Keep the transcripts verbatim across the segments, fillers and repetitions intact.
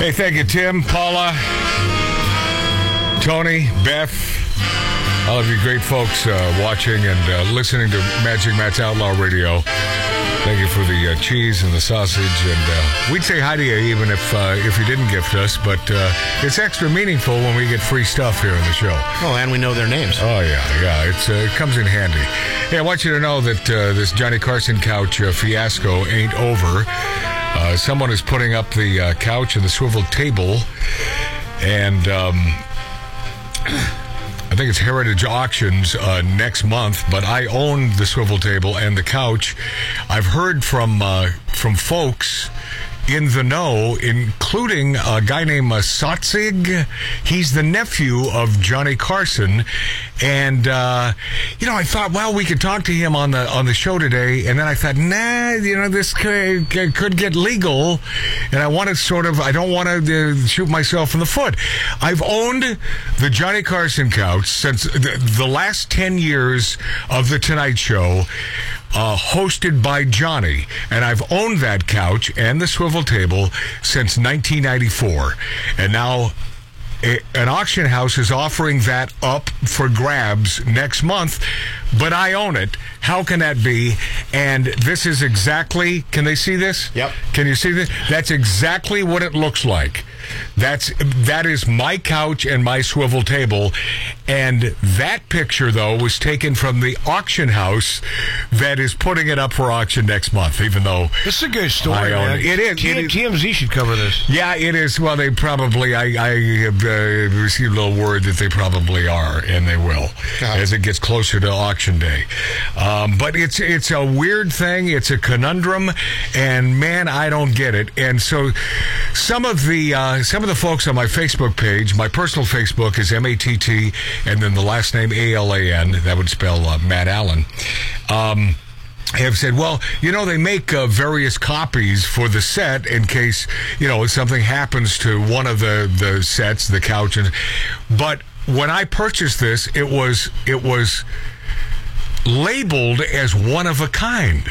Hey, thank you, Tim, Paula, Tony, Beth, all of you great folks uh, watching and uh, listening to Magic Matt's Outlaw Radio. Thank you for the uh, cheese and the sausage, and uh, we'd say hi to you even if uh, if you didn't gift us, but uh, it's extra meaningful when we get free stuff here in the show. Oh, and we know their names. Oh, yeah, yeah, it's, uh, it comes in handy. Hey, I want you to know that uh, this Johnny Carson couch uh, fiasco ain't over. Uh, someone is putting up the uh, couch and the swivel table, and um, I think it's Heritage Auctions uh, next month, but I own the swivel table and the couch. I've heard from uh, from folks in the know, including a guy named uh, Sotzig. He's the nephew of Johnny Carson, and uh, you know, I thought, well, we could talk to him on the on the show today, and then I thought, nah, you know, this could, could get legal, and I wanted sort of, I don't want to uh, shoot myself in the foot. I've owned the Johnny Carson couch since the, the last ten years of the Tonight Show. Uh, hosted by Johnny, and I've owned that couch and the swivel table since nineteen ninety-four, and now a, an auction house is offering that up for grabs next month, but I own it. How can that be? And this is exactly, can they see this? Yep. Can you see this? That's exactly what it looks like. That's that is my couch and my swivel table, and that picture though was taken from the auction house that is putting it up for auction next month. Even though this is a good story, I own man. It. It is. T- it is. T M Z should cover this. Yeah, it is. Well, they probably. I, I have uh, received a little word that they probably are, and they will God. as it gets closer to auction day. Um, but it's it's a weird thing. It's a conundrum, and man, I don't get it. And so, some of the uh, some of the folks on my Facebook page, my personal Facebook is M A T T, and then the last name A L A N. That would spell uh, Matt Allen. Um, have said, well, you know, they make uh, various copies for the set in case, you know, something happens to one of the, the sets, the couch. And, but when I purchased this, it was it was labeled as one of a kind.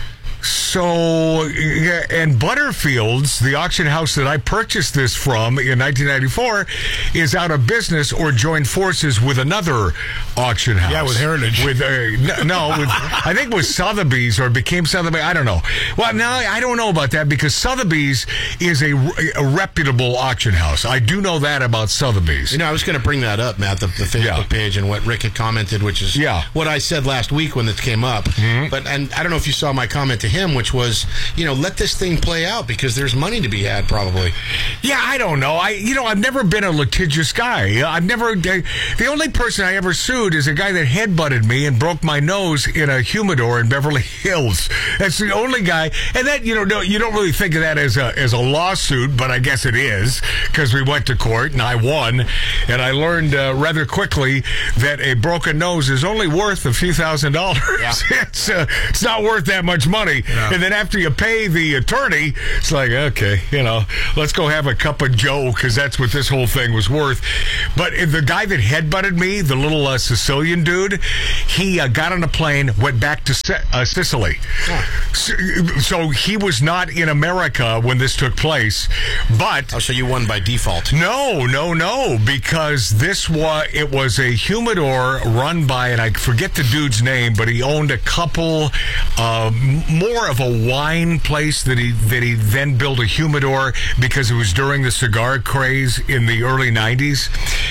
So, yeah, and Butterfield's, the auction house that I purchased this from in nineteen ninety-four, is out of business or joined forces with another auction house. Yeah, with Heritage. With uh, no, with, I think it was Sotheby's or became Sotheby's. I don't know. Well, no, I don't know about that because Sotheby's is a, a reputable auction house. I do know that about Sotheby's. You know, I was going to bring that up, Matt, the, the Facebook Yeah. page and what Rick had commented, which is Yeah. what I said last week when this came up. Mm-hmm. But and I don't know if you saw my comment to him, which was, you know, let this thing play out because there's money to be had probably. Yeah, I don't know. I, you know, I've never been a litigious guy. I've never. The only person I ever sued is a guy that headbutted me and broke my nose in a humidor in Beverly Hills. That's the only guy. And that, you know, no, you don't really think of that as a as a lawsuit, but I guess it is because we went to court and I won, and I learned uh, rather quickly that a broken nose is only worth a few thousand dollars. Yeah. it's uh, it's not worth that much money. Yeah. And then after you pay the attorney, it's like, okay, you know, let's go have a cup of Joe because that's what this whole thing was worth. But the guy that headbutted me, the little uh, Sicilian dude, he uh, got on a plane, went back to C- uh, Sicily. Oh. So, so he was not in America when this took place. But Oh, so you won by default. no, no, no, because this was it was a humidor run by, and I forget the dude's name, but he owned a couple, uh, more of a wine place that he that he then built a humidor because it was during the cigar craze in the early nineties,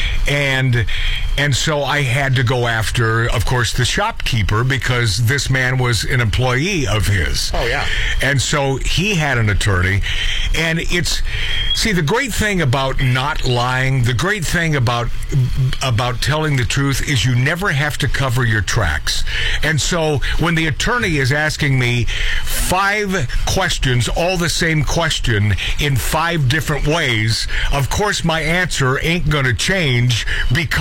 and and so I had to go after, of course, the shopkeeper because this man was an employee of his. Oh, yeah. And so he had an attorney, and it's see the great thing about not lying, the great thing about about telling the truth is you never have to cover your tracks. And so when the attorney is asking me five questions, all the same question in five different ways, of course my answer ain't going to change because I'm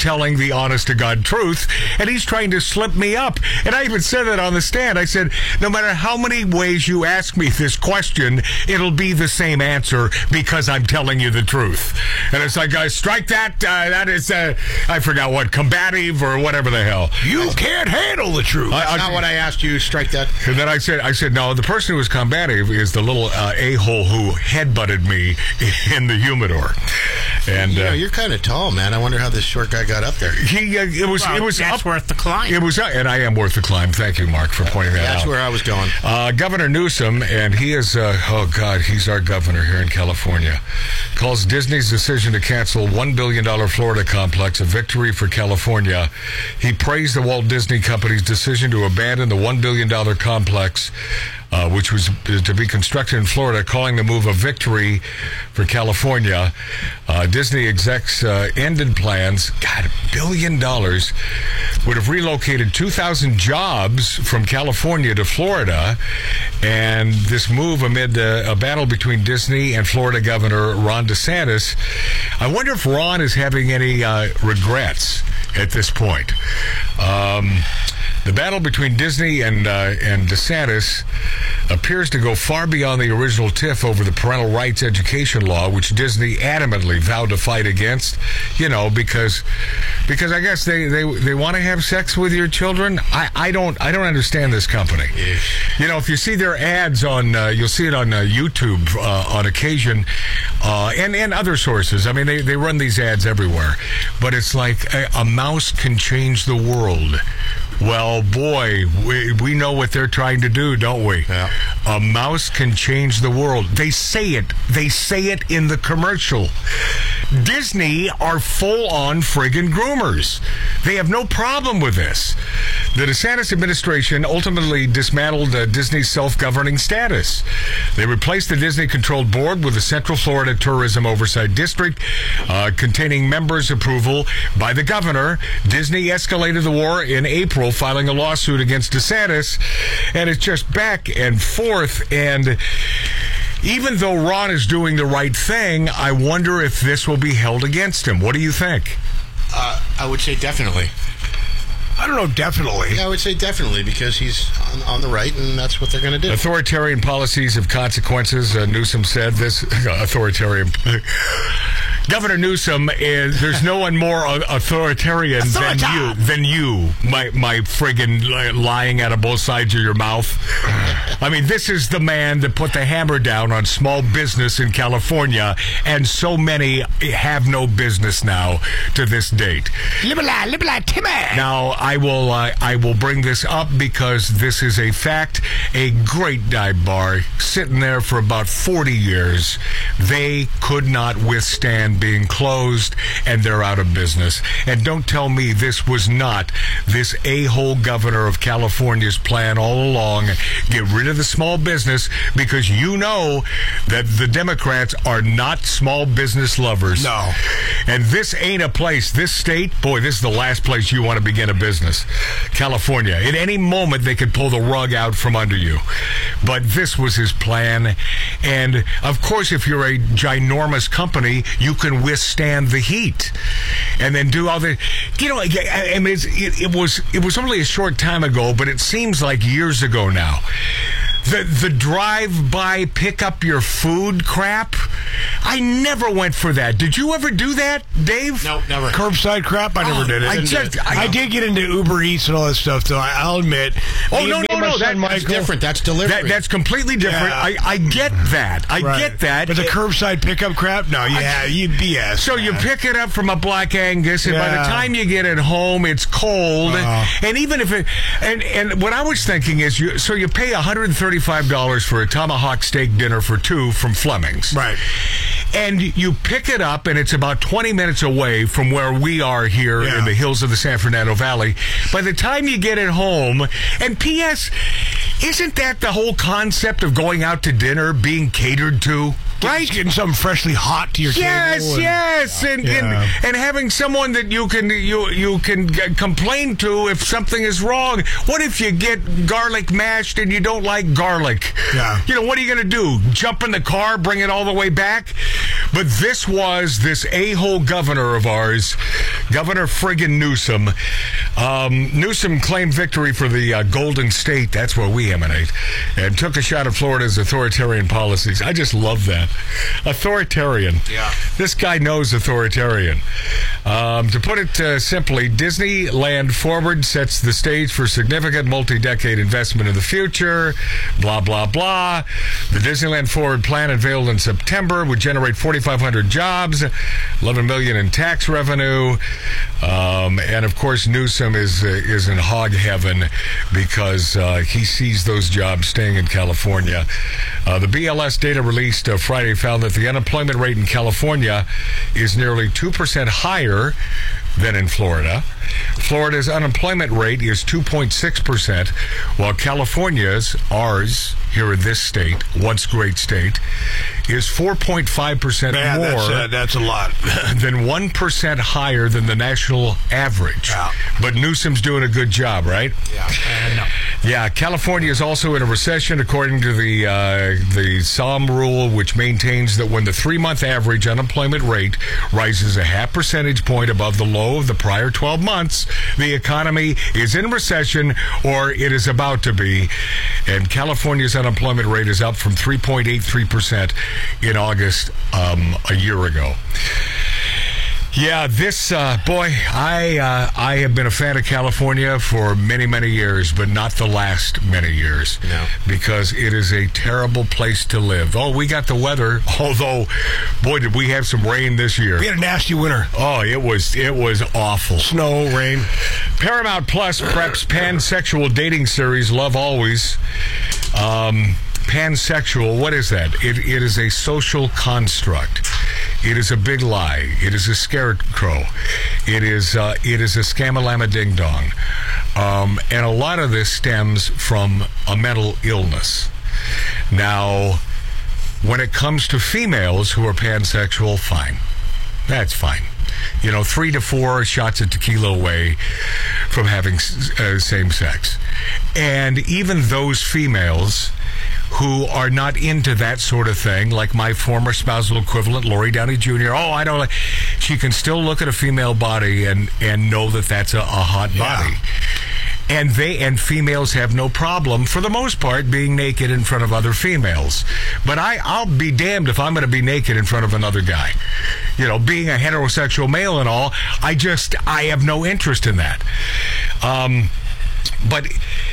telling the honest-to-God truth, and he's trying to slip me up. And I even said that on the stand. I said, no matter how many ways you ask me this question, it'll be the same answer because I'm telling you the truth. And it's like, uh, strike that. Uh, that is, uh, I forgot what, combative or whatever the hell. You can't handle the truth. That's I, I, not what I asked you. Strike that. And then I said, I said, no, the person who was combative is the little uh, a-hole who headbutted me in the humidor. And You know, uh, you're kind of tall, man. I wonder how this short guy got up there. he, uh, it was, Well, it was that's up, worth the climb. It was, uh, and I am worth the climb. Thank you, Mark, for pointing that That's out. where I was going. Uh, Governor Newsom, and he is, uh, oh God, he's our governor here in California, calls Disney's decision to cancel one billion dollars Florida complex a victory for California. He praised the Walt Disney Company's decision to abandon the one billion dollars complex, uh, which was to be constructed in Florida, calling the move a victory for California. Uh, Disney execs uh, ended plans, God, a billion dollars, would have relocated two thousand jobs from California to Florida, and this move amid uh, a battle between Disney and Florida Governor Ron DeSantis. I wonder if Ron is having any uh, regrets at this point. Um, the battle between Disney and uh, and DeSantis appears to go far beyond the original tiff over the parental rights education law, which Disney adamantly vowed to fight against. You know, because because I guess they, they, they want to have sex with your children. I, I don't I don't understand this company. You know, if you see their ads on, uh, you'll see it on uh, YouTube uh, on occasion, uh, and and other sources. I mean, they they run these ads everywhere, but it's like a, a mouse can change the world. Well, boy, we, we know what they're trying to do, don't we? Yeah. A mouse can change the world. They say it. They say it in the commercial. Disney are full-on friggin' groomers. They have no problem with this. The DeSantis administration ultimately dismantled uh, Disney's self-governing status. They replaced the Disney-controlled board with the Central Florida Tourism Oversight District, uh, containing members' approval by the governor. Disney escalated the war in April, filing a lawsuit against DeSantis, and it's just back and forth. And even though Ron is doing the right thing, I wonder if this will be held against him. What do you think? Uh, I would say definitely. I don't know, definitely. Yeah, I would say definitely because he's on, on the right, and that's what they're going to do. Authoritarian policies have consequences, uh, Newsom said. This authoritarian... Governor Newsom, is, there's no one more authoritarian than you, than you, my my friggin' lying out of both sides of your mouth. I mean, this is the man that put the hammer down on small business in California, and so many have no business now to this date. Libela, libela, Timmy. Now, I will uh, I will bring this up because this is a fact. A great dive bar sitting there for about forty years. They could not withstand being closed, and they're out of business. And don't tell me this was not this a-hole governor of California's plan all along. Get rid of the small business, because you know that the Democrats are not small business lovers. No. And this ain't a place, this state, boy, this is the last place you want to begin a business. California. At any moment, they could pull the rug out from under you. But this was his plan. And, of course, if you're a ginormous company, you can withstand the heat. And then do all the... You know, I mean, it's, it, it was it was only a short time ago, but it seems like years ago now. The the drive-by pick-up-your-food crap, I never went for that. Did you ever do that, Dave? No, never. Curbside crap, I never Oh, did it. I just- I- I did get into Uber Eats and all that stuff, though. I, I'll admit. Oh, Me- no, me no, and my no, son that- that's That's Michael- different. That's delivery. That, that's completely different. Yeah. I, I get that. I Right. get that. But the curbside pickup crap, no, yeah, you B S. So you pick it up from a Black Angus, and by the Yeah. time you get it home, it's cold. Uh. And even if it, and and what I was thinking is, you so you pay one hundred thirty-five dollars for a tomahawk steak dinner for two from Fleming's, Right. And you pick it up, and it's about twenty minutes away from where we are here Yeah. in the hills of the San Fernando Valley. By the time you get it home, and P S, isn't that the whole concept of going out to dinner being catered to? Right? Getting something freshly hot to your Yes, table. and- yes, and, Yeah. and and having someone that you can you you can g- complain to if something is wrong. What if you get garlic mashed and you don't like garlic? Yeah. You know, what are you going to do? Jump in the car, bring it all the way back? But this was this a-hole governor of ours, Governor friggin' Newsom. Um, Newsom claimed victory for the uh, Golden State, that's where we emanate, and took a shot at Florida's authoritarian policies. I just love that. Authoritarian. Yeah. This guy knows authoritarian. Um, to put it uh, simply, Disneyland Forward sets the stage for significant multi-decade investment in the future, blah, blah, blah. The Disneyland Forward plan unveiled in September would generate forty-five hundred jobs, eleven million dollars in tax revenue, um, and of course Newsom is uh, is in hog heaven because uh, he sees those jobs staying in California. Uh, the B L S data released uh, Friday found that the unemployment rate in California is nearly two percent higher than in Florida. Florida's unemployment rate is two point six percent, while California's, ours, here in this state, once great state, is four point five percent Man, more that's, uh, that's a lot. than one percent higher than the national average. Yeah. But Newsom's doing a good job, right? Yeah. Uh, no. Yeah, California is also in a recession, according to the uh, the S O M rule, which maintains that when the three-month average unemployment rate rises a half percentage point above the low of the prior twelve months, the economy is in recession or it is about to be. And California's unemployment rate is up from three point eight three percent in August um, a year ago. Yeah, this, uh, boy, I uh, I have been a fan of California for many, many years, but not the last many years. No. Because it is a terrible place to live. Oh, we got the weather, although, boy, did we have some rain this year. We had a nasty winter. Oh, it was it was awful. Snow, rain. Paramount Plus preps pansexual dating series Love Always. Um, pansexual, what is that? It It is a social construct. It is a big lie. It is a scarecrow. It is uh, it is a scamalama ding dong, um, and a lot of this stems from a mental illness. Now, when it comes to females who are pansexual, fine, that's fine. You know, three to four shots of tequila away from having uh, same sex, and even those females who are not into that sort of thing, like my former spousal equivalent, Lori Downey Junior Oh, I don't like... She can still look at a female body and, and know that that's a, a hot body. Yeah. And they and females have no problem, for the most part, being naked in front of other females. But I, I'll be damned if I'm going to be naked in front of another guy. You know, being a heterosexual male and all, I just, I have no interest in that. Um, but...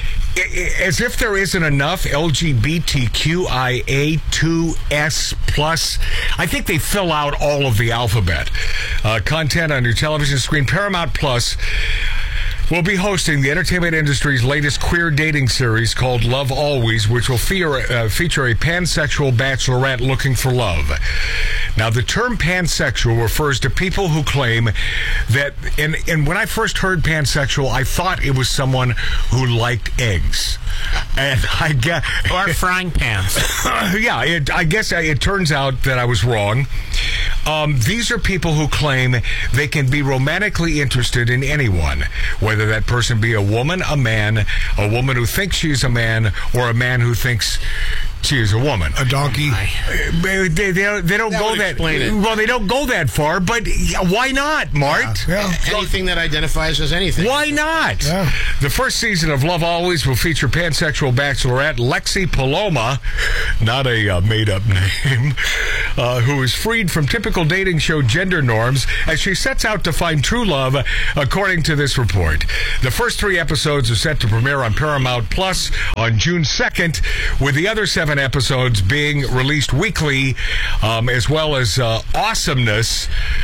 As if there isn't enough L G B T Q I A two S plus, I think they fill out all of the alphabet. Uh, content on your television screen. Paramount Plus will be hosting the entertainment industry's latest queer dating series called Love Always, which will feature, uh, feature a pansexual bachelorette looking for love. Now, the term pansexual refers to people who claim that, and, and when I first heard pansexual, I thought it was someone who liked eggs. And I guess... Or frying pans. yeah, it, I guess it turns out that I was wrong. Um, these are people who claim they can be romantically interested in anyone, whether that person be a woman, a man, a woman who thinks she's a man, or a man who thinks she is a woman. A donkey. They, they, they don't, they don't That go would that explain it. well. They don't go that far, but why not, Mart? Yeah. Anything that identifies as anything. Why not? Yeah. The first season of Love Always will feature pansexual bachelorette Lexi Paloma, not a uh, made-up name, uh, who is freed from typical dating show gender norms as she sets out to find true love, according to this report. The first three episodes are set to premiere on Paramount Plus on June second, with the other seven episodes being released weekly, um, as well as uh, Awesomeness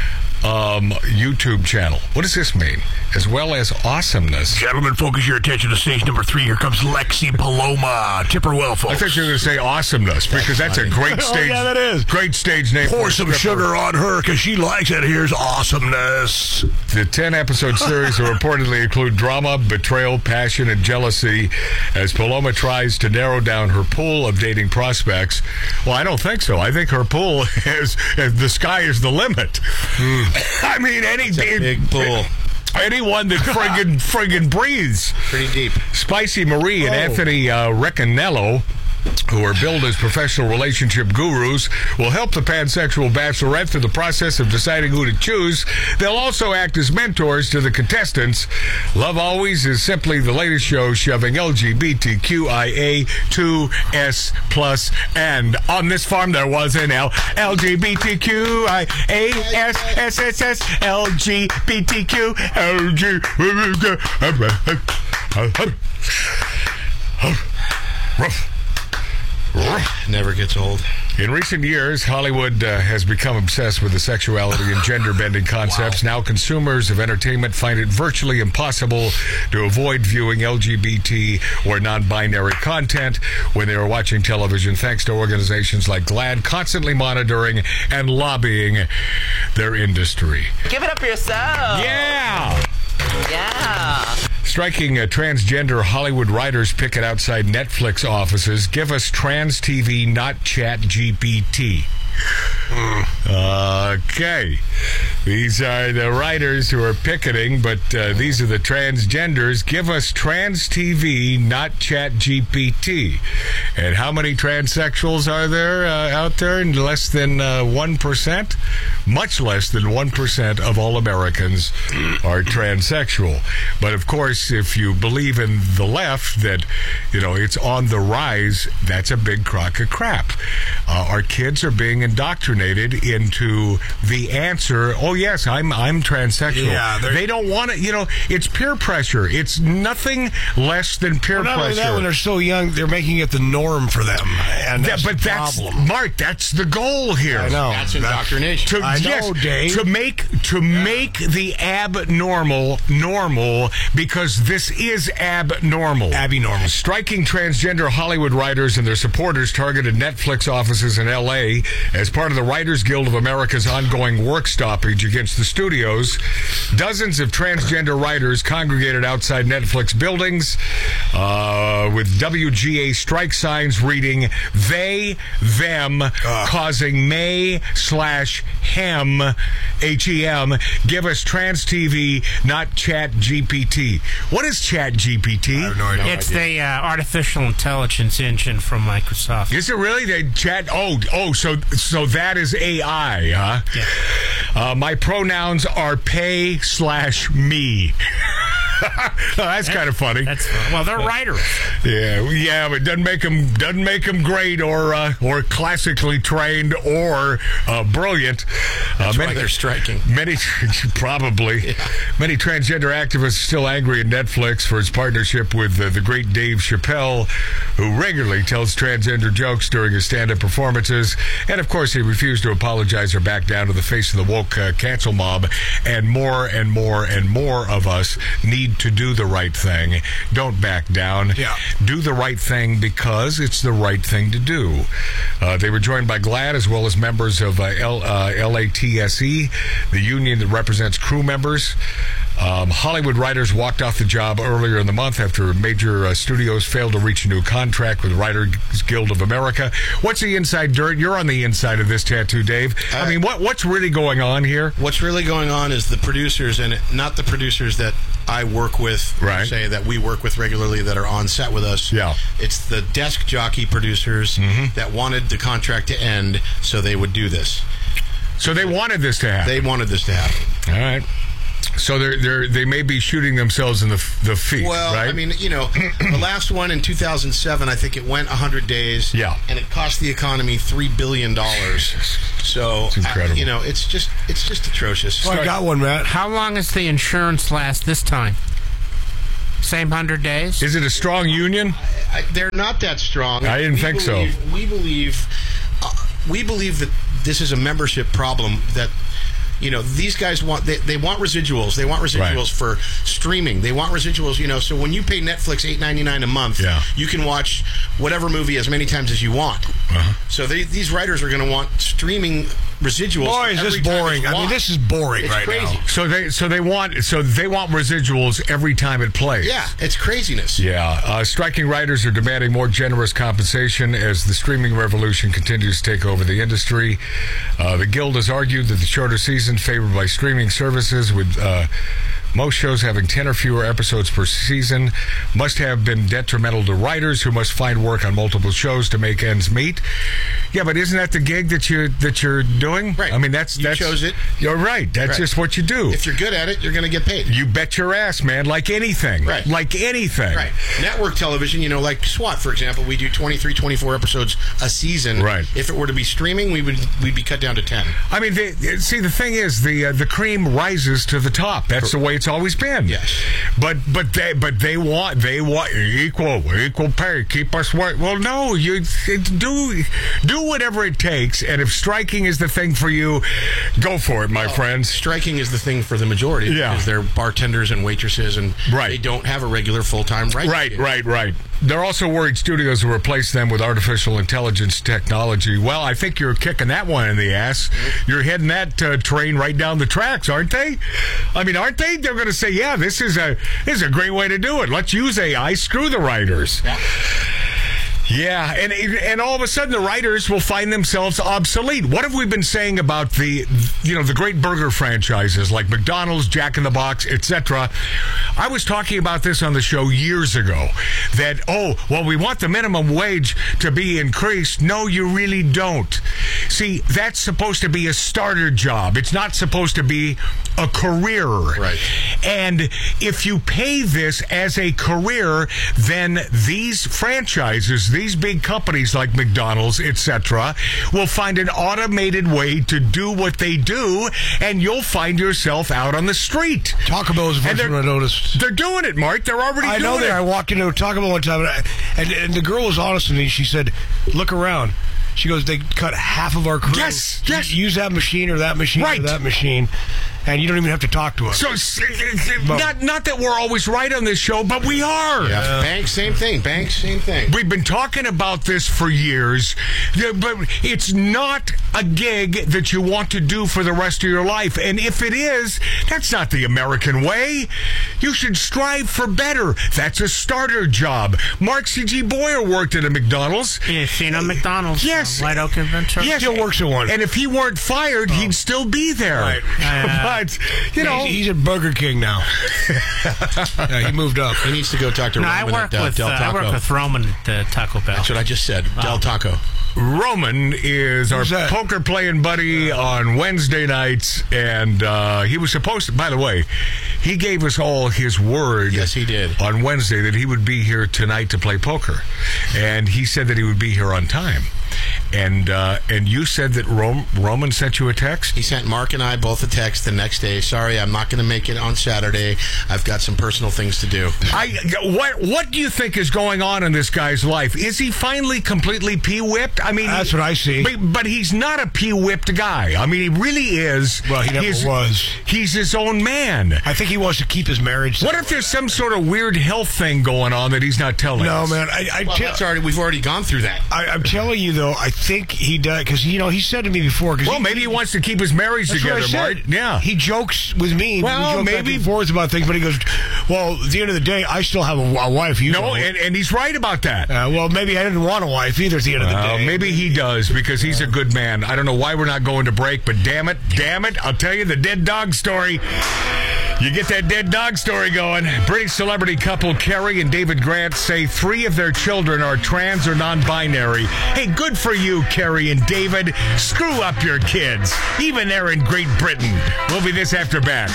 um, YouTube channel. What does this mean? As well as Awesomeness. Gentlemen, focus your attention to stage number three. Here comes Lexi Paloma. Tip her well, folks. I thought you were going to say Awesomeness, because that's a great stage. Oh, yeah, that is. Great stage name. Pour for a some stripper. sugar on her because she likes it. Here's Awesomeness. The ten-episode series will reportedly include drama, betrayal, passion, and jealousy as Paloma tries to narrow down her pool of dating prospects. Well, I don't think so. I think her pool is, is the sky is the limit. Mm. I mean, any It's a big pool. Anyone that friggin' friggin' breathes. Pretty deep. Spicy Marie and Oh. Anthony uh, Reccanello who are billed as professional relationship gurus, will help the pansexual bachelorette through the process of deciding who to choose. They'll also act as mentors to the contestants. Love Always is simply the latest show shoving L G B T Q I A two S plus, and on this farm there was an L. L G B T Q I A S S S S L G B T Q L G Never gets old. In recent years, Hollywood uh, has become obsessed with the sexuality and gender-bending concepts. Wow. Now consumers of entertainment find it virtually impossible to avoid viewing L G B T or non-binary content when they are watching television, thanks to organizations like GLAAD constantly monitoring and lobbying their industry. Give it up for yourself. Yeah! Yeah. Striking uh, transgender Hollywood writers picket outside Netflix offices. Give us trans T V, not Chat G P T. Okay. These are the writers who are picketing, but uh, these are the transgenders. Give us trans T V, not Chat G P T. And how many transsexuals are there uh, out there? Less than uh, one percent? Much less than one percent of all Americans are transsexual. But of course, if you believe in the left that, you know, it's on the rise, that's a big crock of crap. Uh, our kids are being indoctrinated into the answer. Oh yes, I'm I'm transsexual. Yeah, they don't want it. You know, it's peer pressure. It's nothing less than peer well, not pressure. Only that, when they're so young, they're making it the norm for them. And that's yeah, but the that's problem. Mark. That's the goal here. I know. That's indoctrination. To, I know, yes, Dave. to make to yeah. make the abnormal normal, because this is abnormal. Abby normal. Striking transgender Hollywood writers and their supporters targeted Netflix offices in L A as part of the Writers Guild of America's ongoing work stoppage against the studios. Dozens of transgender writers congregated outside Netflix buildings uh, with W G A strike signs reading "They, Them," uh. causing May slash Hem, H E M. Give us trans T V, not Chat G P T. What is Chat G P T? I have no idea. It's the uh, artificial intelligence engine from Microsoft. Is it really? They chat. Oh, oh. So, so that is A I, huh? Yeah. Uh, my pronouns are pay slash me. Oh, that's kind of funny. That's well, they're writers. Yeah, yeah, but doesn't make them doesn't make them great or uh, or classically trained or uh, brilliant. That's uh, why many, they're striking. Many, probably, yeah. Many transgender activists are still angry at Netflix for its partnership with uh, the great Dave Chappelle, who regularly tells transgender jokes during his stand-up performances, and of course he refused to apologize or back down to the face of the woke uh, cancel mob. And more and more and more of us need to do the right thing. Don't back down. Yeah. Do the right thing because it's the right thing to do. Uh, they were joined by GLAAD as well as members of uh, L, uh, L A T S E, the union that represents crew members. Um, Hollywood writers walked off the job earlier in the month after major uh, studios failed to reach a new contract with Writers Guild of America. What's the inside dirt? You're on the inside of this tattoo, Dave. Uh, I mean, what what's really going on here? What's really going on is the producers, and not the producers that I work with, right. say that we work with regularly that are on set with us. Yeah. It's the desk jockey producers mm-hmm. that wanted the contract to end so they would do this. So they wanted this to happen. They wanted this to happen. All right. So they're they're they may be shooting themselves in the the feet. Well, right? I mean, you know, the last one in two thousand seven, I think it went one hundred days. Yeah. And it cost the economy three billion dollars. So it's incredible. I, you know, it's just it's just atrocious. Well, I got one, Matt. How long does the insurance last this time? Same hundred days? Is it a strong union? I, they're not that strong. I didn't we think believe, so. We believe uh, we believe that this is a membership problem that. You know, these guys want, they, they want residuals. They want residuals right. for streaming. They want residuals, you know, so when you pay Netflix eight ninety-nine a month, yeah. you can watch whatever movie as many times as you want. Uh-huh. So they, these writers are going to want streaming residuals. Boy, is this boring. I mean, this is boring it's right crazy. now. So they so they want so they want residuals every time it plays. Yeah, it's craziness. Yeah. Uh, striking writers are demanding more generous compensation as the streaming revolution continues to take over the industry. Uh, the Guild has argued that the shorter season favored by streaming services would uh, Most shows having ten or fewer episodes per season must have been detrimental to writers who must find work on multiple shows to make ends meet. Yeah, but isn't that the gig that you that you're doing? Right. I mean, that's You that's chose it. You're right. That's Right. just what you do. If you're good at it, you're going to get paid. You bet your ass, man. Like anything. Right. Like anything. Right. Network television, you know, like SWAT, for example, we do twenty-three, twenty-four episodes a season. Right. If it were to be streaming, we would we'd be cut down to ten. I mean, they, see, the thing is, the uh, the cream rises to the top. That's the way it's always been. Yes. But but they but they want they want equal equal pay. Keep us work. Well, no, you do do whatever it takes. And if striking is the thing for you, go for it, my Oh, friends. Striking is the thing for the majority. Yeah. Because they're bartenders and waitresses, and Right. they don't have a regular full-time writing Right, gig. right, right. They're also worried studios will replace them with artificial intelligence technology. Well, I think you're kicking that one in the ass. You're heading that uh, train right down the tracks, aren't they? I mean, aren't they? They're going to say, yeah, this is a this is a great way to do it. Let's use A I. Screw the writers. Yeah. Yeah, and and all of a sudden the writers will find themselves obsolete. What have we been saying about the you know the great burger franchises like McDonald's, Jack in the Box, et cetera? I was talking about this on the show years ago. That oh well, we want the minimum wage to be increased. No, you really don't. See, that's supposed to be a starter job. It's not supposed to be a career. Right. And if you pay this as a career, then these franchises, these big companies like McDonald's, et cetera, will find an automated way to do what they do, and you'll find yourself out on the street. Taco Bell was the And first they're- one I noticed. They're doing it, Mark. They're already I doing know it. that. I walked into a Taco Bell one time, and, I, and, and the girl was honest with me. She said, look around. She goes, they cut half of our crew. Yes, You yes. Use that machine or that machine Right. or that machine, and you don't even have to talk to us. So, s- not, not that we're always right on this show, but we are. Yeah. Banks, same thing. Banks, same thing. We've been talking about this for years, yeah, but it's not a gig that you want to do for the rest of your life. And if it is, that's not the American way. You should strive for better. That's a starter job. Mark C G. Boyer worked at a McDonald's. Yeah, seen on McDonald's. Yes. uh, White Oak Adventure. Yes. Still works at one. And if he weren't fired, he'd still be there. Right. Uh, But, you know. he's, he's at Burger King now. Yeah, he moved up. He needs to go talk to No, I Roman work at uh, with Del uh, I Taco. work with Roman at uh, Taco Bell. That's what I just said. Del Taco. Roman is our Who's that? poker playing buddy on Wednesday nights, and uh, he was supposed to, by the way, he gave us all his word. Yes, he did. On Wednesday that he would be here tonight to play poker. And he said that he would be here on time. And uh, and you said that Rom- Roman sent you a text? He sent Mark and I both a text the next day. Sorry, I'm not going to make it on Saturday. I've got some personal things to do. I what what do you think is going on in this guy's life? Is he finally completely pee-whipped? I mean, That's what I see. But, but he's not a pee-whipped guy. I mean, he really is. Well, he never He's- was. He's his own man. I think he wants to keep his marriage. What if there's some sort of weird health thing going on that he's not telling No, us? man. I, I Well, tell- that's already, we've already gone through that. I, I'm telling you, though, I think he does, because, you know, he said to me before, because Well, maybe he wants to keep his marriage That's what I together, said. Mark. Yeah. He jokes with me. Well, we joke maybe- back and forth about things, but he goes, well, at the end of the day, I still have a, a wife. You no, know. and, and he's right about that. Uh, well, maybe I didn't want a wife either at the end of the Uh, day. maybe he does because he's a good man. I don't know why we're not going to break, but damn it, damn it, I'll tell you the dead dog story. You get that dead dog story going. British celebrity couple Kerry and David Grant say three of their children are trans or non-binary. Hey, good for you, Kerry and David. Screw up your kids, even there in Great Britain. We'll be this after back.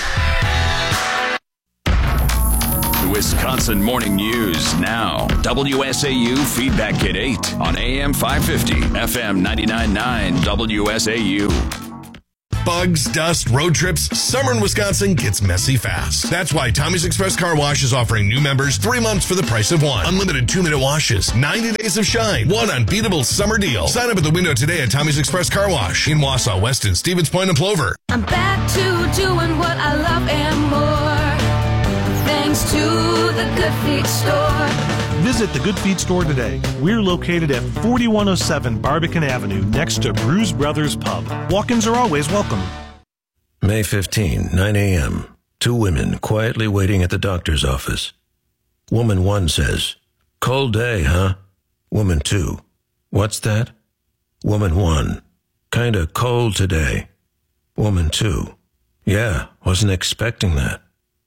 Wisconsin Morning News now. W S A U Feedback at eight on A M five fifty, F M ninety-nine point nine W S A U. Bugs, dust, road trips, summer in Wisconsin gets messy fast. That's why Tommy's Express Car Wash is offering new members three months for the price of one. Unlimited two-minute washes, ninety days of shine, one unbeatable summer deal. Sign up at the window today at Tommy's Express Car Wash in Wausau, Weston, Stevens Point, and Plover. I'm back to doing what I love and more, thanks to the Good Feet Store. Visit the Good Feet Store today. We're located at forty-one oh seven Barbican Avenue, next to Bruise Brothers Pub. Walk-ins are always welcome. May fifteenth, nine a.m. Two women quietly waiting at the doctor's office. Woman one says, "Cold day, huh?" Woman two, "What's that?" Woman one, "Kinda cold today." Woman two, "Yeah, wasn't expecting that."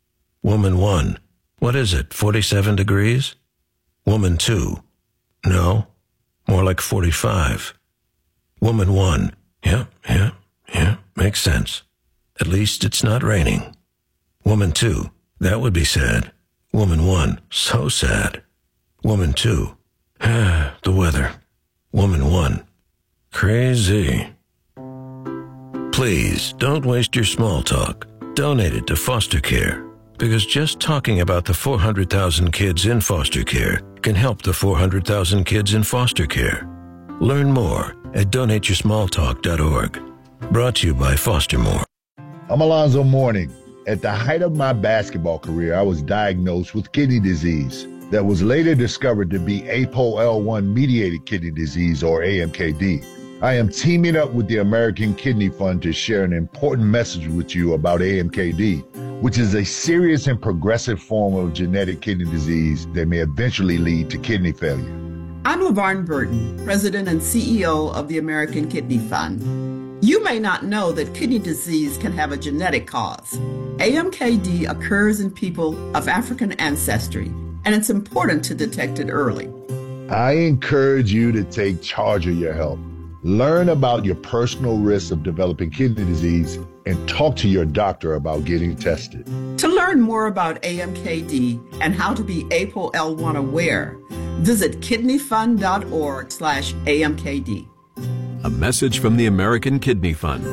Woman one, what is it, forty-seven degrees? Woman two, no, more like forty-five. Woman one, yeah, yeah, yeah, makes sense. At least it's not raining. Woman two, that would be sad. Woman one, so sad. Woman two, ah, the weather. Woman one, crazy. Please, don't waste your small talk. Donate it to foster care. Because just talking about the four hundred thousand kids in foster care can help the four hundred thousand kids in foster care. Learn more at donate your small talk dot org. Brought to you by Foster More. I'm Alonzo Mourning. At the height of my basketball career, I was diagnosed with kidney disease that was later discovered to be A P O L one mediated kidney disease, or A M K D. I am teaming up with the American Kidney Fund to share an important message with you about A M K D, which is a serious and progressive form of genetic kidney disease that may eventually lead to kidney failure. I'm LaVarn Burton, President and C E O of the American Kidney Fund. You may not know that kidney disease can have a genetic cause. A M K D occurs in people of African ancestry, and it's important to detect it early. I encourage you to take charge of your health. Learn about your personal risks of developing kidney disease and talk to your doctor about getting tested. To learn more about A M K D and how to be A P O L one aware, visit kidneyfund.org slash AMKD. A message from the American Kidney Fund.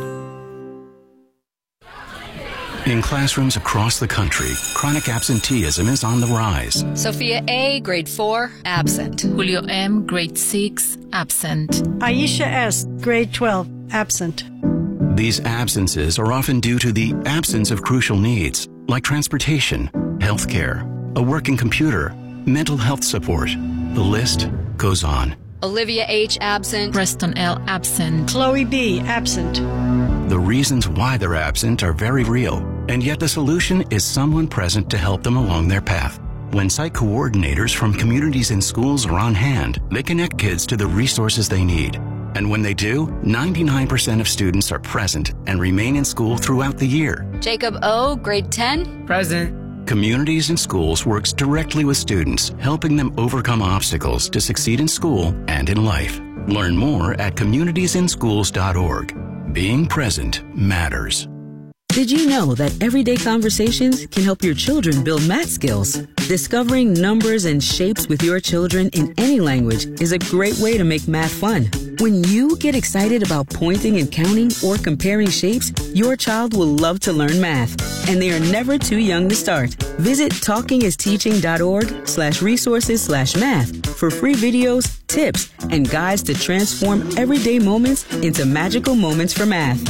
In classrooms across the country, chronic absenteeism is on the rise. Sophia A., grade four, absent. Julio M., grade six, absent. Aisha S., grade twelve, absent. These absences are often due to the absence of crucial needs, like transportation, health care, a working computer, mental health support. The list goes on. Olivia H., absent. Preston L., absent. Chloe B., absent. The reasons why they're absent are very real, and yet the solution is someone present to help them along their path. When site coordinators from communities and schools are on hand, they connect kids to the resources they need. And when they do, ninety-nine percent of students are present and remain in school throughout the year. Jacob O., grade ten. Present. Communities and Schools works directly with students, helping them overcome obstacles to succeed in school and in life. Learn more at communities in schools dot org. Being present matters. Did you know that everyday conversations can help your children build math skills? Discovering numbers and shapes with your children in any language is a great way to make math fun. When you get excited about pointing and counting or comparing shapes, your child will love to learn math, and they are never too young to start. Visit talkingisteaching.org slash resources slash math for free videos, tips, and guides to transform everyday moments into magical moments for math.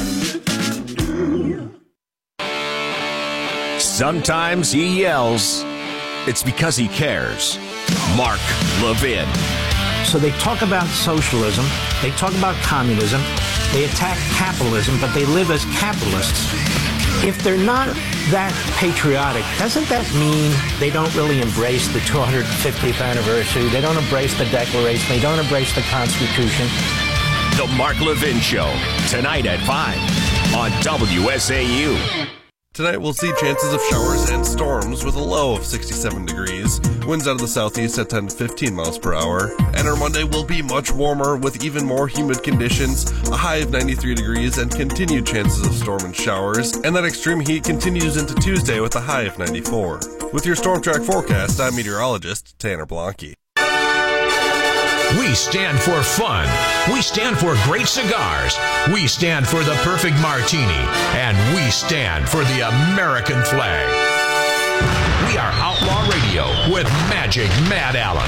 Sometimes he yells. It's because he cares. Mark Levin. So they talk about socialism, they talk about communism, they attack capitalism, but they live as capitalists. If they're not that patriotic, doesn't that mean they don't really embrace the two hundred fiftieth anniversary? They don't embrace the Declaration, they don't embrace the Constitution? The Mark Levin Show, tonight at five on W S A U. Tonight we'll see chances of showers and storms with a low of sixty-seven degrees, winds out of the southeast at ten to fifteen miles per hour, and our Monday will be much warmer with even more humid conditions, a high of ninety-three degrees and continued chances of storm and showers, and that extreme heat continues into Tuesday with a high of ninety-four. With your Storm Track forecast, I'm meteorologist Tanner Blanke. We stand for fun. We stand for great cigars. We stand for the perfect martini. And we stand for the American flag. We are Outlaw Radio with Magic Matt Allen.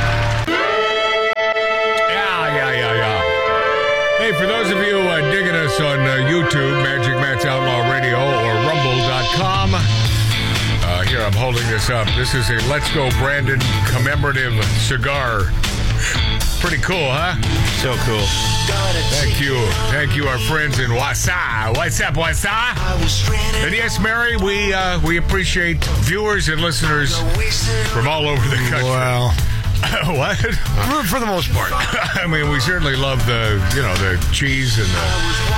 Yeah, yeah, yeah, yeah. Hey, for those of you uh, digging us on uh, YouTube, Magic Matt's Outlaw Radio or rumble dot com. Uh, here, I'm holding this up. This is a Let's Go Brandon commemorative cigar. Pretty cool, huh? So cool. Thank you. Thank you, our friends in Wausau. What's up, Wausau? And yes, Mary, we uh, we appreciate viewers and listeners from all over the country. Well, what? For, for the most part. I mean, we certainly love the, you know, the cheese and the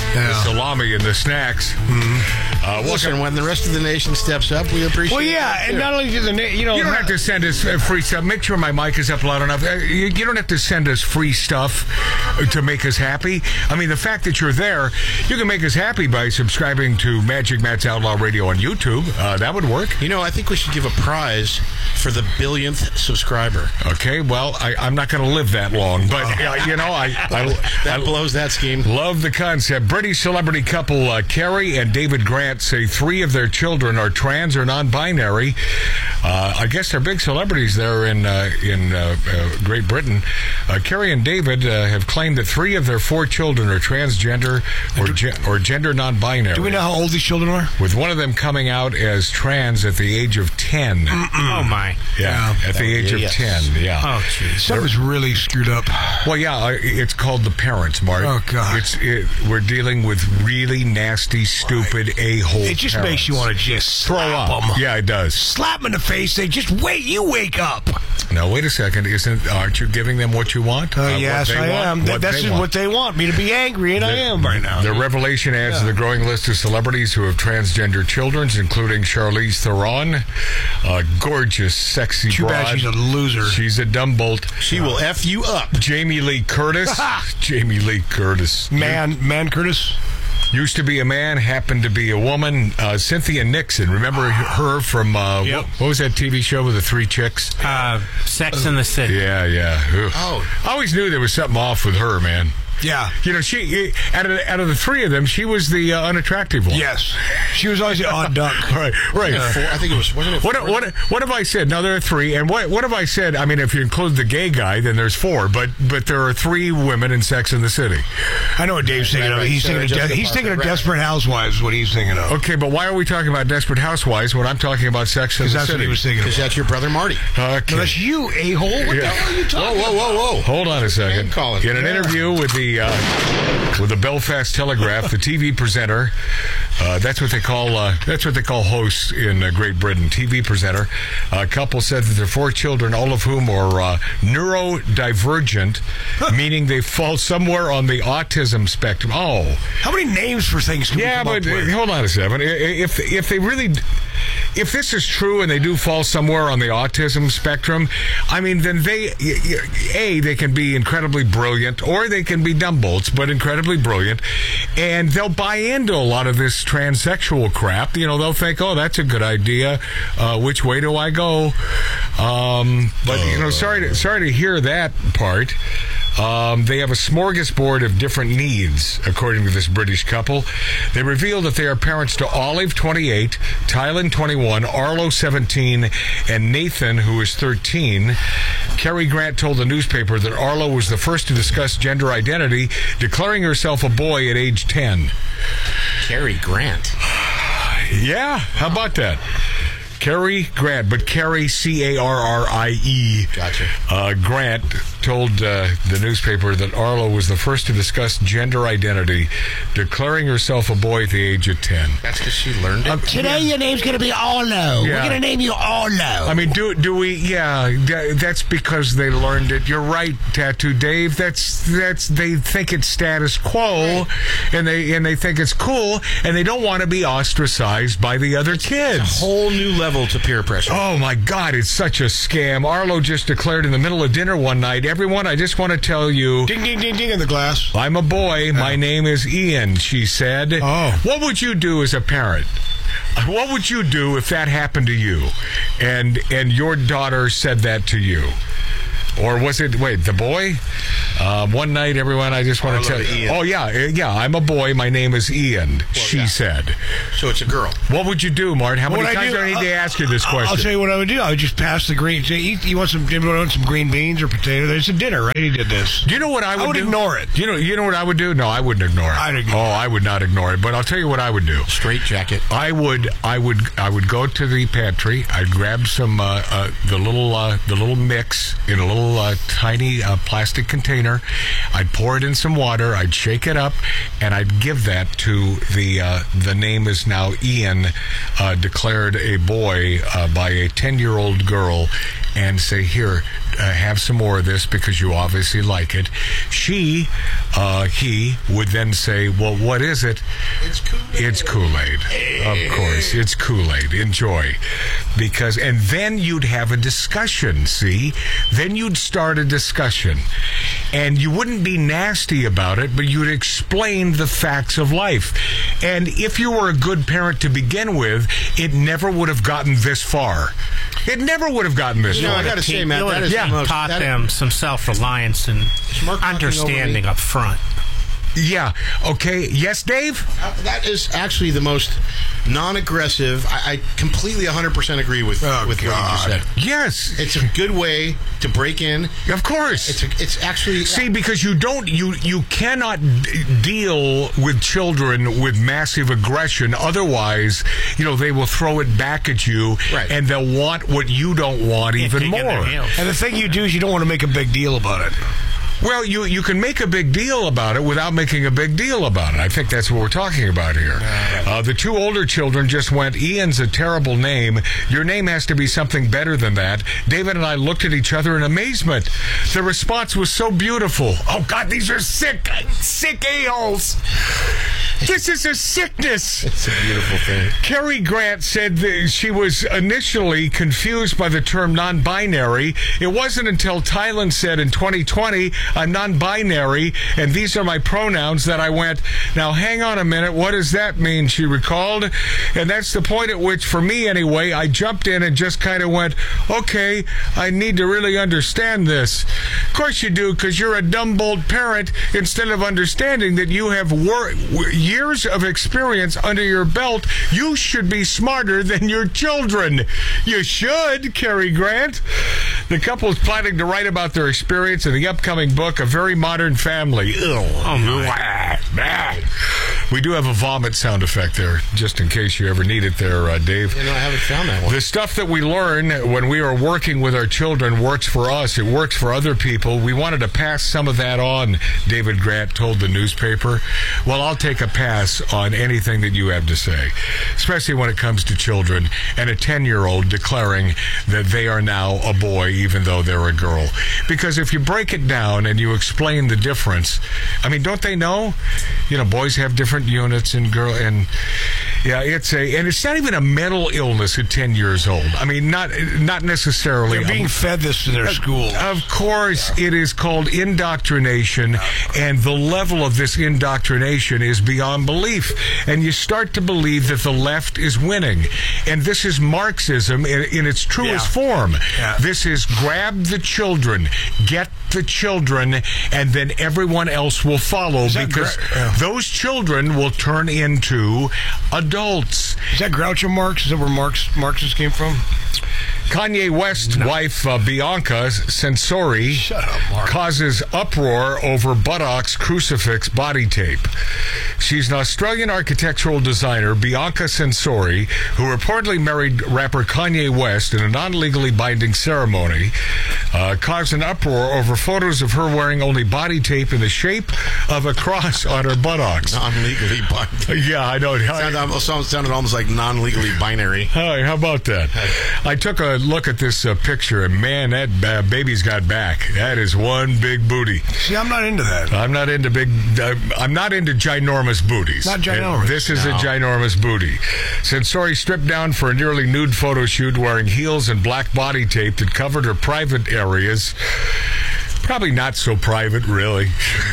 the salami and the snacks. Mm-hmm. Uh, Listen, when the rest of the nation steps up, we appreciate. Well, yeah, it. and not only do the na- you know you don't have to send us uh, free stuff. Make sure my mic is up loud enough. Uh, you, you don't have to send us free stuff to make us happy. I mean, the fact that you're there, you can make us happy by subscribing to Magic Matt's Outlaw Radio on YouTube. Uh, that would work. You know, I think we should give a prize for the billionth subscriber. Okay, well, I, I'm not going to live that long, but uh, you know, I, I that I blows that scheme. Love the concept. British celebrity couple uh, Carrie and David Grant say three of their children are trans or non-binary. Uh, I guess they're big celebrities there in uh, in uh, uh, Great Britain. Uh, Carrie and David uh, have claimed that three of their four children are transgender or ge- or gender non-binary. Do we know how old these children are? With one of them coming out as trans at the age of ten. Oh my! Yeah, Yeah. at the age of yes. ten. Yeah. Oh jeez. Something's really screwed up. Well, yeah, uh, it's called the parents, Mark. Oh, God. It's it, we're dealing with really nasty, stupid a-hole. It just parents. makes you want to just throw slap up. them. Yeah, it does. Slap them in the face. Say, just wait. You wake up. Now, wait a second. Isn't aren't you giving them what you want? Uh, Uh, what yes, they I want? am. What That's they just want. what they want me to be angry, and I The- am right now. The revelation adds to the growing list of celebrities who have transgender children, including Charlize Theron, a gorgeous, sexy Too broad. bad she's a loser. She's a dumbbolt. She will F you up. Jamie Lee Curtis. Jamie Lee Curtis. Man, man, Curtis. Used to be a man, happened to be a woman. Uh, Cynthia Nixon. Remember her from, uh, Yep. what, what was that T V show with the three chicks? Uh, Sex in the City. Yeah, yeah. Ugh. Oh. I always knew there was something off with her, man. Yeah. You know, she out of the, out of the three of them, she was the uh, unattractive one. Yes. She was always the odd duck. Right, right. Uh, four, I think it was. Wasn't it? What, four? what what have I said? Now there are three, and what what have I said? I mean, if you include the gay guy, then there's four. But but there are three women in Sex in the City. I know what Dave's thinking Right, of. right. He's Sarah thinking of, Jessica de- he's Parker. thinking of Right. Desperate Housewives. Is what he's thinking of. Okay, but why are we talking about Desperate Housewives when I'm talking about Sex in Because the that's City? what he was thinking of. Because that's your brother Marty. Okay. No, that's you, a hole. What Yeah. the hell are you talking Whoa, whoa, whoa, whoa! Hold on a second. Name calling. In an Yeah. interview with the uh, with the Belfast Telegraph, the T V presenter, uh, that's what they call uh, that's what they call hosts in uh, Great Britain. T V presenter, a couple said that their four children, all of whom are uh, neurodivergent, meaning they fall somewhere on the autism spectrum. Oh, How many names for things can yeah, we come but up with? uh, hold on a second. I- If if they really, if this is true and they do fall somewhere on the autism spectrum, I mean, then they y- y- a they can be incredibly brilliant, or they can be dumbbolts, but incredibly brilliant, and they'll buy into a lot of this transsexual crap. You know, they'll think, oh, that's a good idea. Uh, which way do I go? Um, but you know, sorry to sorry to hear that part. Um, they have a smorgasbord of different needs, according to this British couple. They reveal that they are parents to Olive, twenty-eight, Tylen, twenty-one, Arlo, seventeen, and Nathan, who is thirteen. Cary Grant told the newspaper that Arlo was the first to discuss gender identity, declaring herself a boy at age ten. Cary Grant. Yeah, how about that? Cary Grant, but Cary, C A R R I E. Gotcha. Uh, Grant told uh, the newspaper that Arlo was the first to discuss gender identity, declaring herself a boy at the age of ten. That's because she learned it. Today your name's going to be Arlo. Yeah. We're going to name you Arlo. I mean, do do we? Yeah, th- that's because they learned it. You're right, Tattoo Dave. That's that's they think it's status quo, and they and they think it's cool, and they don't want to be ostracized by the other kids. It's a whole new level to peer pressure. Oh my God, it's such a scam. Arlo just declared in the middle of dinner one night, everyone, I just want to tell you, Ding, ding, ding, ding in the glass. I'm a boy. My name is Ian, she said. Oh. What would you do as a parent? What would you do if that happened to you and and your daughter said that to you? Or was it, wait, the boy? Uh, one night, everyone, I just want to tell you. Oh, yeah, uh, yeah, I'm a boy. My name is Ian, she yeah. said. So it's a girl. What would you do, Mart? How many What I times do- do I need to I'll- ask you this I'll- question? I'll tell you what I would do. I would just pass the green. Say, "You- you want some? You want some green beans or potato? There's a dinner, right? He did this. Do you know what I would, I would do? ignore it. You know, you know what I would do? No, I wouldn't ignore it. I'd ignore oh, I would not ignore it. But I'll tell you what I would do. Straight jacket. I would, I would, I would go to the pantry. I'd grab some uh, uh, the little uh, the little mix in a little uh, tiny uh, plastic container. I'd pour it in some water. I'd shake it up, and I'd give that to the uh, the name is now Ian, uh, declared a boy uh, by a ten year old girl, and say, here, uh, have some more of this because you obviously like it. She, uh, he would then say, well, what is it? It's Kool-Aid. It's Kool-Aid. Of course, it's Kool-Aid. Enjoy. Because, and then you'd have a discussion, see? Then you'd start a discussion. And you wouldn't be nasty about it, but you'd explain the facts of life. And if you were a good parent to begin with, it never would have gotten this far. It never would have gotten this You know, far. I got to say, Matt, You would that have is the most, taught that them some self-reliance and understanding up front. Yeah. Okay. Yes, Dave? Uh, that is actually the most non-aggressive. I, I completely one hundred percent agree with, Oh, with what you just God. said. Yes. It's a good way to break in. Of course. It's a, it's actually... See, because you don't, you you cannot d- deal with children with massive aggression. Otherwise, you know, they will throw it back at you, Right. and they'll want what you don't want even kick in their more. heels. And the thing you do is you don't want to make a big deal about it. Well, you, you can make a big deal about it without making a big deal about it. I think that's what we're talking about here. Uh, the two older children just went, Ian's a terrible name. Your name has to be something better than that. David and I looked at each other in amazement. The response was so beautiful. Oh, God, these are sick, sick a-holes. This is a sickness. It's a beautiful thing. Cary Grant said that she was initially confused by the term non-binary. It wasn't until Thailand said in twenty twenty, I'm non-binary, and these are my pronouns, that I went, now hang on a minute, what does that mean, she recalled. And that's the point at which, for me anyway, I jumped in and just kind of went, okay, I need to really understand this. Of course you do, because you're a dumb, bold parent, instead of understanding that you have wor- years of experience under your belt. You should be smarter than your children. You should, Cary Grant. The couple is planning to write about their experience in the upcoming book, A Very Modern Family. Ew. Oh, my. We do have a vomit sound effect there, just in case you ever need it there, uh, Dave. You know, I haven't found that one. The stuff that we learn when we are working with our children works for us. It works for other people. We wanted to pass some of that on, David Grant told the newspaper. Well, I'll take a pass on anything that you have to say, especially when it comes to children and a ten-year-old declaring that they are now a boy even though they're a girl. Because if you break it down and you explain the difference, I mean, don't they know? You know, boys have different units and girl, and yeah, it's a, and it's not even a mental illness at ten years old. I mean, not not necessarily. They're being fed this in their schools. Of course, yeah. It is called indoctrination, yeah. And the level of this indoctrination is beyond belief. And you start to believe that the left is winning, and this is Marxism in, in its truest yeah. form. Yeah. This is grab the children, get the children, and then everyone else will follow, because gra- yeah. those children will turn into adults. Is that Groucho Marx? Is that where Marx Marxist came from? Kanye West's no. wife, uh, Bianca Censori, Shut up, causes uproar over buttocks crucifix body tape. She's an Australian architectural designer, Bianca Censori, who reportedly married rapper Kanye West in a non-legally binding ceremony, uh, caused an uproar over photos of her wearing only body tape in the shape of a cross on her buttocks. Non-legally binding. Yeah, I know. It sounded, sounded almost like non-legally binary. Hey, how about that? I took a look at this uh, picture, and man, that uh, baby's got back. That is one big booty. See, I'm not into that. I'm not into big. Uh, I'm not into ginormous booties. Not ginormous. And this is no. a ginormous booty. Censori stripped down for a nearly nude photo shoot wearing heels and black body tape that covered her private areas. Probably not so private, really.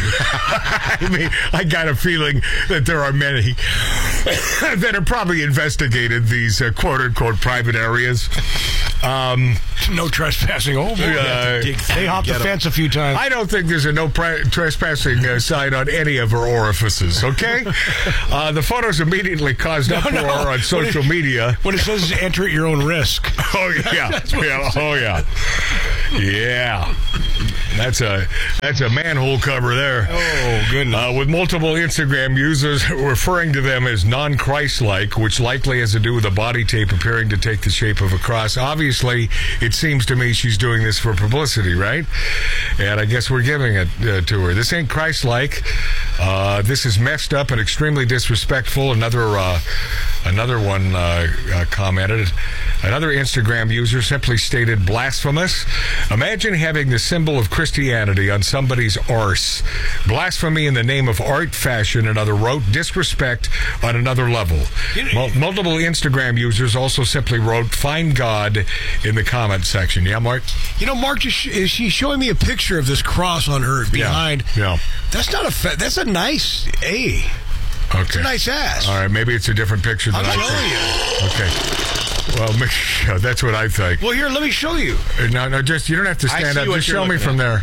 I mean, I got a feeling that there are many that have probably investigated these uh, quote-unquote private areas. Um, no trespassing. Oh, boy. Uh, they hopped the fence a few times. I don't think there's a no pra- trespassing uh, sign on any of her orifices, okay? Uh, the photos immediately caused no, uproar no. on social what it, media. What it says is enter at your own risk. Oh, yeah. yeah. Oh, yeah. Yeah. That's a that's a manhole cover there. Oh, goodness. Uh, with multiple Instagram users referring to them as non-Christ-like, which likely has to do with a body tape appearing to take the shape of a cross. Obviously, it seems to me she's doing this for publicity, right? And I guess we're giving it uh, to her. This ain't Christ-like. Uh, this is messed up and extremely disrespectful. Another uh, another one uh, uh, commented. Another Instagram user simply stated, blasphemous. Imagine having the symbol of Christianity on somebody's arse. Blasphemy in the name of art, fashion, another wrote, disrespect on another level. Mul- multiple Instagram users also simply wrote, find God in the comment section. Yeah, Mark? You know, Mark, just sh- is she showing me a picture of this cross on her behind? Yeah. yeah. That's not a, fa- that's a nice A. Okay. It's a nice ass. All right, maybe it's a different picture than I'm I showing think. Okay. Well, yeah, that's what I think. Well, here, let me show you. No, no, just you don't have to stand up. Just show me from there.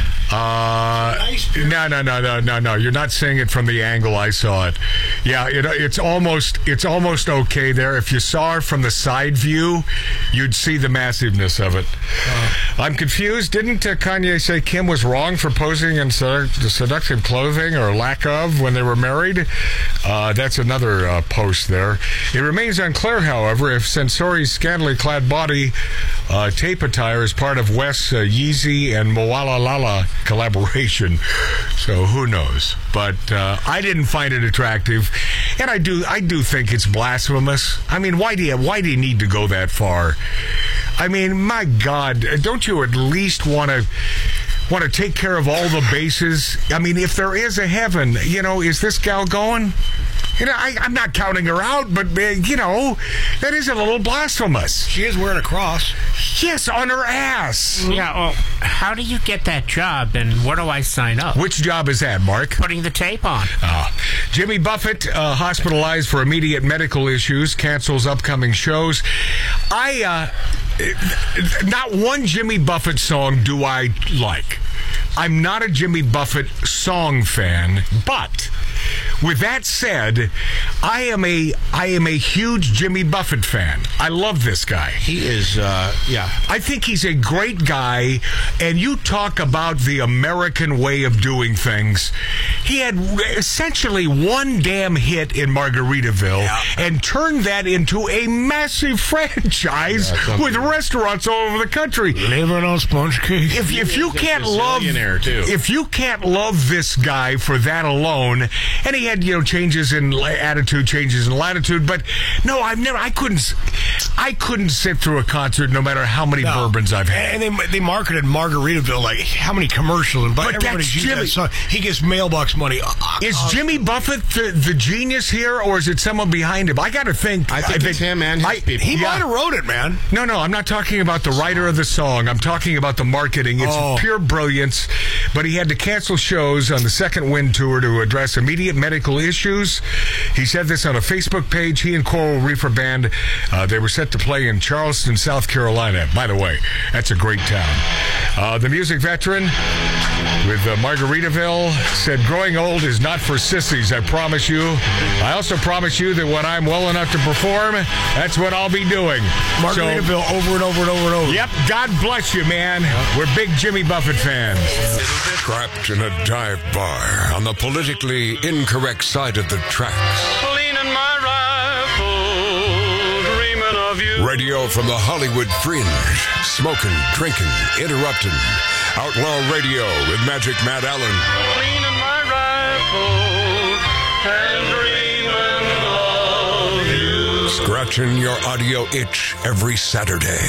Uh, no, no, no, no, no, no. You're not seeing it from the angle I saw it. Yeah, it, it's almost, it's almost okay there. If you saw it from the side view, you'd see the massiveness of it. Uh, I'm confused. Didn't uh, Kanye say Kim was wrong for posing in sedu- seductive clothing or lack of when they were married? Uh, that's another uh, post there. It remains unclear, however, if Sensori's scantily clad body uh, tape attire is part of Wes uh, Yeezy and Moalalala collaboration. So who knows? But uh, I didn't find it attractive, and I do I do think it's blasphemous. I mean, why do you why do you need to go that far? I mean, my God, don't you at least want to want to take care of all the bases? I mean, if there is a heaven, you know, is this gal going? You know, I, I'm not counting her out, but, uh, you know, that is a little blasphemous. She is wearing a cross. Yes, on her ass. Yeah, well, how do you get that job, and where do I sign up? Which job is that, Mark? Putting the tape on. Uh, Jimmy Buffett, uh, hospitalized for immediate medical issues, cancels upcoming shows. I, uh, not one Jimmy Buffett song do I like. I'm not a Jimmy Buffett song fan, but with that said, I am a I am a huge Jimmy Buffett fan. I love this guy. He is, uh, yeah. I think he's a great guy, and you talk about the American way of doing things. He had essentially one damn hit in Margaritaville yeah. and turned that into a massive franchise yeah, with restaurants all over the country. Living on sponge cake. If, if you can't love, too. if you can't love this guy for that alone, and he had, you know, changes in attitude, changes in latitude, but no, I've never, I couldn't, I couldn't sit through a concert no matter how many no. bourbons I've had. And they they marketed Margaritaville like how many commercials, and but that's Jimmy. That he gets mailbox money. Is Jimmy Buffett the, the genius here, or is it someone behind him? I got to think. I think I, it's him and his I, people. He yeah. might have wrote it, man. No, no, I'm not talking about the writer of the song. I'm talking about the marketing. It's oh. pure brilliance. But he had to cancel shows on the Second Wind tour to address immediate medical issues. He said this on a Facebook page. He and Coral Reefer Band, uh, they were set to play in Charleston, South Carolina. By the way, that's a great town. Uh, the music veteran with uh, Margaritaville said, growing old is not for sissies, I promise you. I also promise you that when I'm well enough to perform, that's what I'll be doing. Margaritaville so, over and over and over and over. Yep, God bless you, man. We're big Jimmy Buffett fans. Trapped in a dive bar on the politically incorrect side of the tracks. Leaning my rifle, dreaming of you. Radio from the Hollywood fringe. Smoking, drinking, interrupting. Outlaw Radio with Magic Matt Allen. Leaning my rifle and dreaming of you. Scratching your audio itch every Saturday.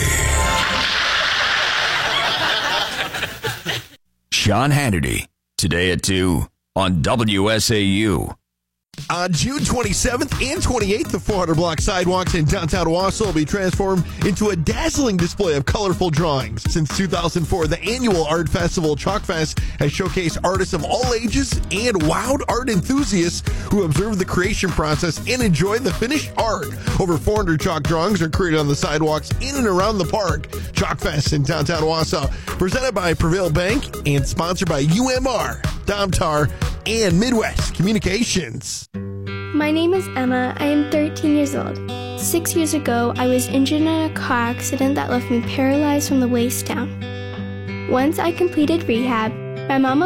Sean Hannity, today at two on W S A U. On June twenty-seventh and twenty-eighth, the four hundred block sidewalks in downtown Wausau will be transformed into a dazzling display of colorful drawings. Since two thousand four, the annual art festival Chalk Fest has showcased artists of all ages and wowed art enthusiasts who observe the creation process and enjoy the finished art. Over four hundred chalk drawings are created on the sidewalks in and around the park. Chalk Fest in downtown Wausau, presented by Prevail Bank and sponsored by U M R, Domtar, and Midwest Communications. My name is Emma. I am thirteen years old. Six years ago, I was injured in a car accident that left me paralyzed from the waist down. Once I completed rehab, my mama